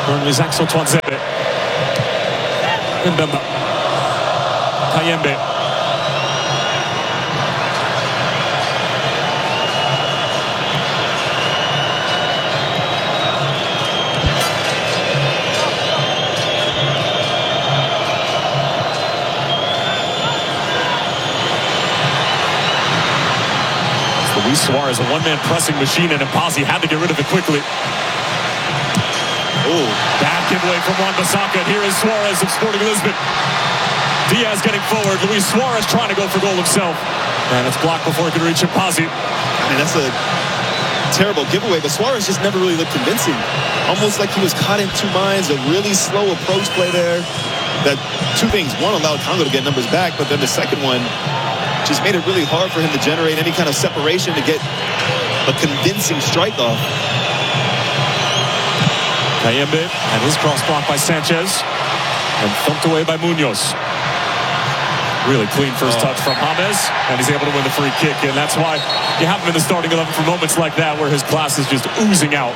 Currently is Axel Tuanzebe. Mbemba. Kayembe. Luis Suarez, a one-man pressing machine, and Mpasi had to get rid of it quickly. Oh, bad giveaway from Wan-Bissaka. Here is Suarez of Sporting Lisbon. Diaz getting forward. Luis Suarez trying to go for goal himself. And it's blocked before he could reach Mpasi. I mean, that's a terrible giveaway, but Suarez just never really looked convincing. Almost like he was caught in two minds. A really slow approach play there. That two things. One, allowed Congo to get numbers back, but then the second one just made it really hard for him to generate any kind of separation to get a convincing strike off. Kayembe and his cross blocked by Sanchez and thumped away by Munoz. Really clean first touch from James, and he's able to win the free kick, and that's why you have him in the starting 11 for moments like that where his class is just oozing out.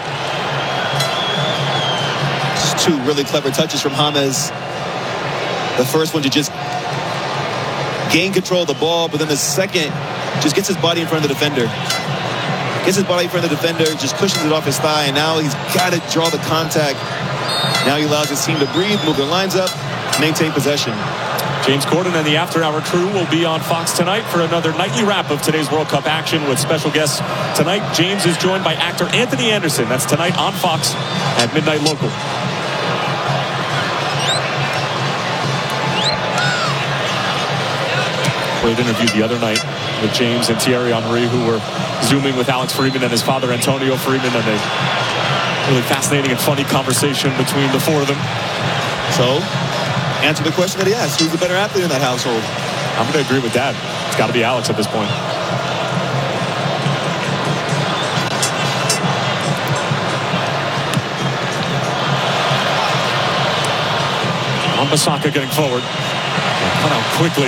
Just two really clever touches from James. The first one to just gain control of the ball, but then the second just gets his body in front of the defender. Gets his body in front of the defender, just cushions it off his thigh, and now he's got to draw the contact. Now he allows his team to breathe, move their lines up, maintain possession. James Corden and the After Hour crew will be on Fox tonight for another nightly wrap of today's World Cup action with special guests. Tonight, James is joined by actor Anthony Anderson. That's tonight on Fox at midnight local. Great interview the other night with James and Thierry Henry, who were zooming with Alex Freeman and his father Antonio Freeman, and a really fascinating and funny conversation between the four of them. So, answer the question that he asked: who's the better athlete in that household? I'm going to agree with Dad. It's got to be Alex at this point. Wan-Bissaka getting forward. Cut out quickly.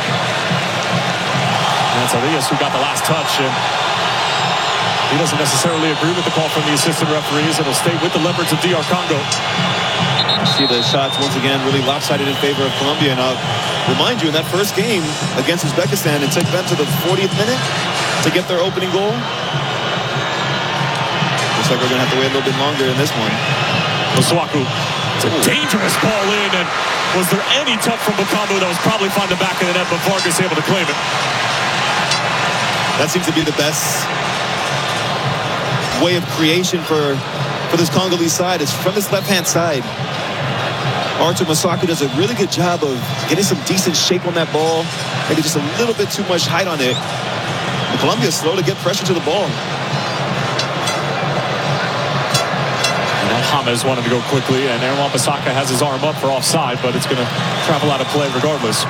That's Arias who got the last touch, and he doesn't necessarily agree with the call from the assistant referees. It'll stay with the Leopards of DR Congo. See the shots once again really lopsided in favor of Colombia, and I'll remind you, in that first game against Uzbekistan, it took them to the 40th minute to get their opening goal. Looks like we're going to have to wait a little bit longer in this one. Masuaku. It's a dangerous ball in, and was there any touch from Bakambu that was probably find the back of the net, but Vargas able to claim it. That seems to be the best way of creation for this Congolese side, is from this left-hand side. Arthur Masuaku does a really good job of getting some decent shape on that ball, maybe just a little bit too much height on it. And Colombia's slow to get pressure to the ball. And now James wanted to go quickly, and Aaron Wan-Bissaka has his arm up for offside, but it's going to travel out of play regardless.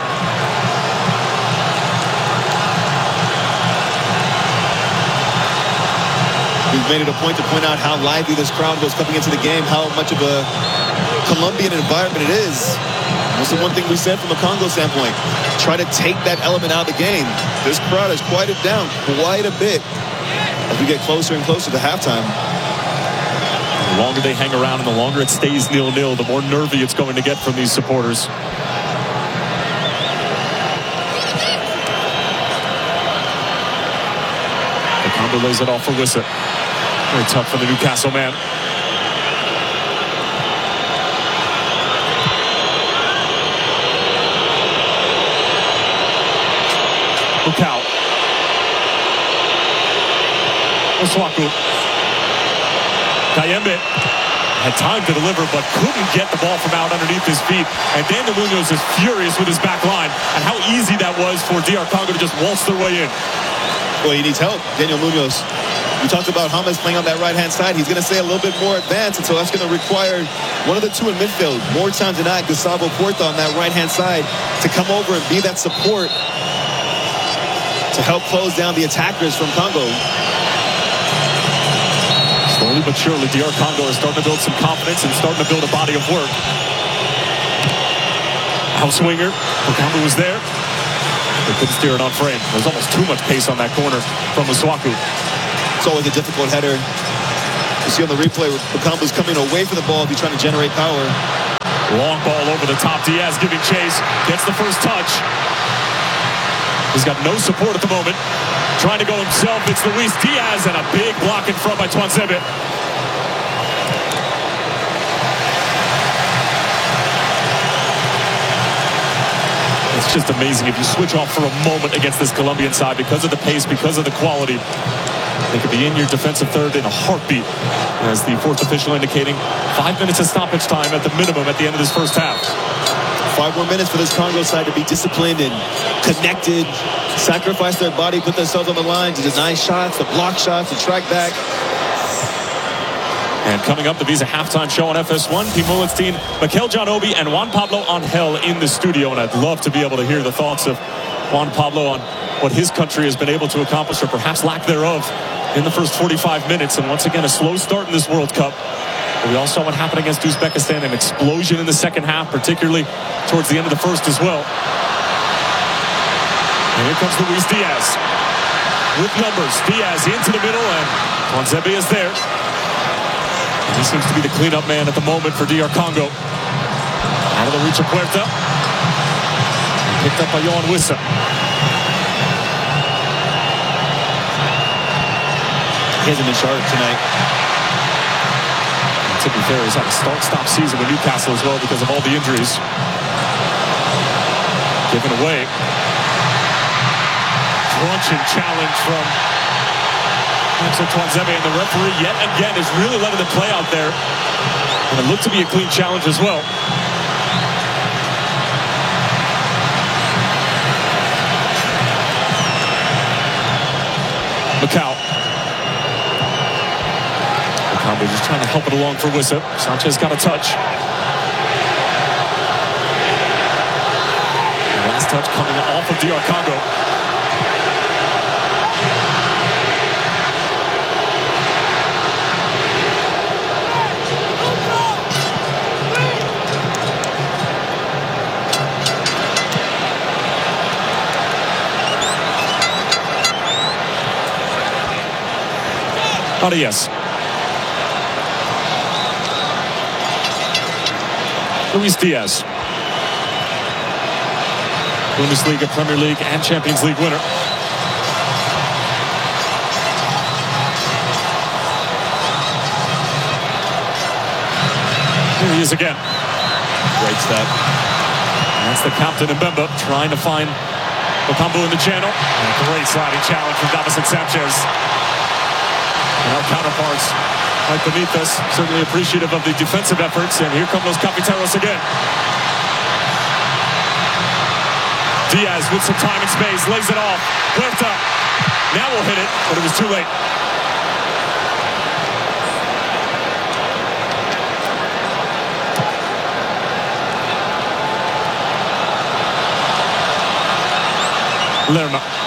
We've made it a point to point out how lively this crowd was coming into the game, how much of a Colombian environment it is. That's the one thing we said from a Congo standpoint. Try to take that element out of the game. This crowd has quieted down quite a bit as we get closer and closer to halftime. The longer they hang around and the longer it stays 0-0, the more nervy it's going to get from these supporters. Bakambu lays it off for Wissa. Very tough for the Newcastle man. Bukau. Masuaku. Kayembe had time to deliver, but couldn't get the ball from out underneath his feet. And Daniel Munoz is furious with his back line, and how easy that was for DR Congo to just waltz their way in. Well, he needs help, Daniel Munoz. We talked about James playing on that right-hand side. He's going to stay a little bit more advanced, and so that's going to require one of the two in midfield. More times than not, Gustavo Puerta on that right-hand side to come over and be that support to help close down the attackers from Congo. Slowly but surely, DR Congo is starting to build some confidence and starting to build a body of work. House winger, Bakambu was there. They couldn't steer it on frame. There's almost too much pace on that corner from Masuaku. It's always a difficult header You see on the replay, Bakambu's coming away from the ball if he's trying to generate power. Long ball over the top. Diaz giving chase. Gets the first touch. He's got no support at the moment. Trying to go himself. It's Luis Diaz and a big block in front by Tuanzebe. It's just amazing if you switch off for a moment against this Colombian side because of the pace, because of the quality. They could be in your defensive third in a heartbeat, as the fourth official indicating 5 minutes of stoppage time at the minimum at the end of this first half. 5 more minutes for this Congo side to be disciplined and connected, sacrifice their body, put themselves on the line to deny shots, to block shots, to track back. And coming up, the Visa halftime show on FS1. Pete Mulenstein, Mikel John-Obi, and Juan Pablo Angel in the studio. And I'd love to be able to hear the thoughts of Juan Pablo on what his country has been able to accomplish, or perhaps lack thereof, in the first 45 minutes. And once again, a slow start in this World Cup. But we all saw what happened against Uzbekistan, an explosion in the second half, particularly towards the end of the first as well. And here comes Luis Diaz with numbers. Diaz into the middle, and Tuanzebe is there. He seems to be the cleanup man at the moment for DR Congo. Out of the reach of Puerta. Picked up by Yohan Wissa. He hasn't been sharp tonight. And to be fair, he's had a start-stop season with Newcastle as well because of all the injuries. Given away. Crunching challenge from Axel Tuanzebe, and the referee yet again is really letting them play out there. And it looked to be a clean challenge as well. Macau. Bakambu just trying to help it along for Wissa. Sanchez got a touch. The last touch coming off of DR Congo. Arias. Luis Diaz. Bundesliga, Premier League, and Champions League winner. Here he is again. Great step. That's the captain Mbemba trying to find Bakambu in the channel. And a great sliding challenge from Davison Sanchez. And our counterparts right beneath us, certainly appreciative of the defensive efforts. And here come those Cafeteros again. Diaz with some time and space, lays it off. Puerta now will hit it, but it was too late. Lerma.